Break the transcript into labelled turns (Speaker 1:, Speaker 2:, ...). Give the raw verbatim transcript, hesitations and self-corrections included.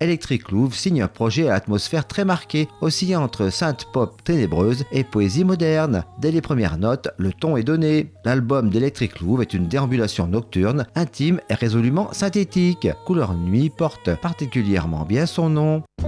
Speaker 1: Electric Louvre signe un projet à l'atmosphère très marquée, oscillant entre synth pop ténébreuse et poésie moderne. Dès les premières notes, le ton est donné. L'album d'Electric Louvre est une déambulation nocturne, intime et résolument synthétique. Couleur Nuit porte particulièrement bien son nom.